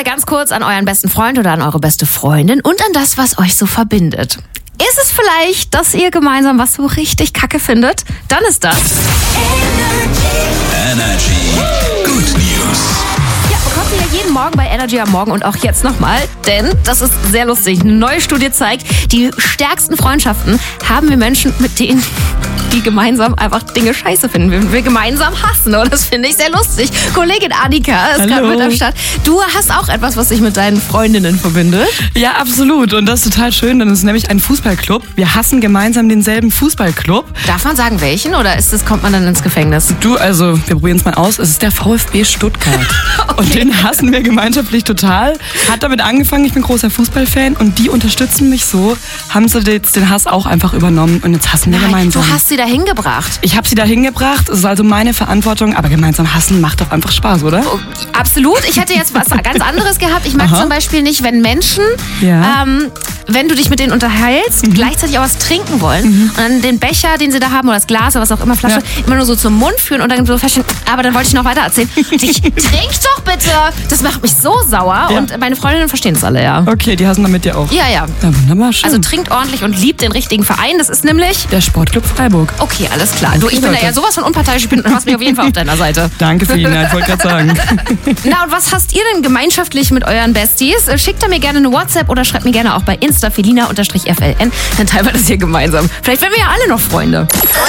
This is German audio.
gerade ganz kurz an euren besten Freund oder an eure beste Freundin und an das, was euch so verbindet. Ist es vielleicht, dass ihr gemeinsam was so richtig kacke findet? Dann ist das Energy Good News. Ja, bekommt ihr ja jeden Morgen bei Energy am Morgen und auch jetzt nochmal, denn das ist sehr lustig. Eine neue Studie zeigt, die stärksten Freundschaften haben wir Menschen mit denen, die gemeinsam einfach Dinge scheiße finden. Wir gemeinsam hassen und das finde ich sehr lustig. Kollegin Annika ist gerade mit am Start. Du hast auch etwas, was dich mit deinen Freundinnen verbindet. Ja, absolut. Und das ist total schön, denn es ist nämlich ein Fußballclub. Wir hassen gemeinsam denselben Fußballclub. Darf man sagen, welchen oder kommt man dann ins Gefängnis? Wir probieren es mal aus. Es ist der VfB Stuttgart. Okay. Und den hassen wir gemeinschaftlich total. Hat damit angefangen, ich bin großer Fußballfan und die unterstützen mich so. Haben sie jetzt den Hass auch einfach übernommen und jetzt hassen wir gemeinsam. Du hast sie dahin gebracht. Ich habe sie dahin gebracht, es ist also meine Verantwortung, aber gemeinsam hassen macht doch einfach Spaß, oder? Oh, absolut. Ich hätte jetzt was ganz anderes gehabt. Ich mag zum Beispiel nicht, wenn Menschen, wenn du dich mit denen unterhältst, gleichzeitig auch was trinken wollen und dann den Becher, den sie da haben oder das Glas oder was auch immer, Flasche, immer nur so zum Mund führen und dann so feststellen, aber dann wollte ich noch weiter erzählen. Und ich trink doch bitte! Das macht mich so sauer und meine Freundinnen verstehen es alle, ja. Okay, die hassen dann mit dir auch. Ja. Ja, wunderbar, schön. Also trinkt ordentlich und liebt den richtigen Verein. Das ist nämlich Der Sportclub Freiburg. Okay, alles klar. Du, ich bin da ja sowas von unparteiisch, du hast mich auf jeden Fall auf deiner Seite. Danke für ihn, ich wollte gerade sagen. Na, und was hast ihr denn gemeinschaftlich mit euren Besties? Schickt da mir gerne eine WhatsApp oder schreibt mir gerne auch bei Insta Felina_FLN. Dann teilen wir das hier gemeinsam. Vielleicht werden wir ja alle noch Freunde.